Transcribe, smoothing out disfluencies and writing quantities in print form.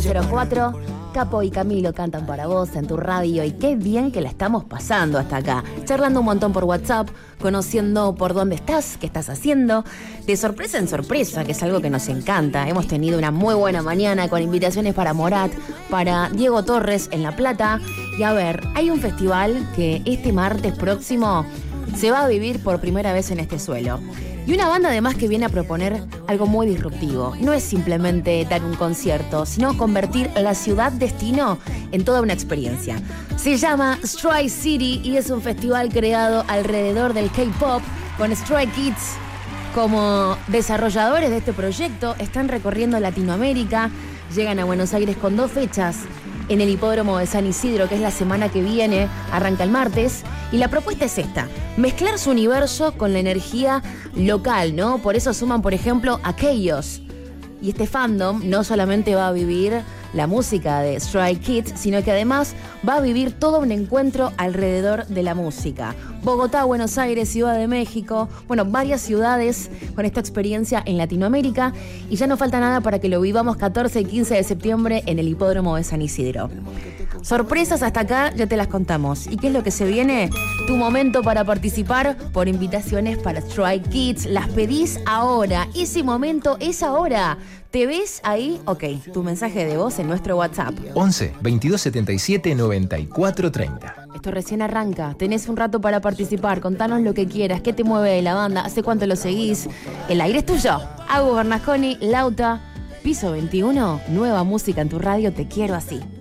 1104. Capo y Camilo cantan para vos en tu radio y qué bien que la estamos pasando hasta acá. Charlando un montón por WhatsApp, conociendo por dónde estás, qué estás haciendo, de sorpresa en sorpresa, que es algo que nos encanta. Hemos tenido una muy buena mañana con invitaciones para Morat, para Diego Torres en La Plata. Y a ver, hay un festival que este martes próximo se va a vivir por primera vez en este suelo. Y una banda además que viene a proponer algo muy disruptivo. No es simplemente dar un concierto, sino convertir la ciudad destino en toda una experiencia. Se llama Stray City y es un festival creado alrededor del K-pop con Stray Kids como desarrolladores de este proyecto. Están recorriendo Latinoamérica, llegan a Buenos Aires con 2 fechas. En el hipódromo de San Isidro, que es la semana que viene, arranca el martes. Y la propuesta es esta: mezclar su universo con la energía local, ¿no? Por eso suman, por ejemplo, aquellos. Y este fandom no solamente va a vivir la música de Stray Kids, sino que además va a vivir todo un encuentro alrededor de la música. Bogotá, Buenos Aires, Ciudad de México, bueno, varias ciudades con esta experiencia en Latinoamérica. Y ya no falta nada para que lo vivamos 14 y 15 de septiembre en el hipódromo de San Isidro. Sorpresas hasta acá, ya te las contamos. ¿Y qué es lo que se viene? Tu momento para participar por invitaciones para Stray Kids. Las pedís ahora. Ese momento es ahora. ¿Te ves ahí? Ok, tu mensaje de voz en nuestro WhatsApp. 11 22 77 94 30. Esto recién arranca. Tenés un rato para participar. Contanos lo que quieras. ¿Qué te mueve de la banda? ¿Hace cuánto lo seguís? El aire es tuyo. Agus Bernasconi, Lauta, Piso 21. Nueva música en tu radio. Te quiero así.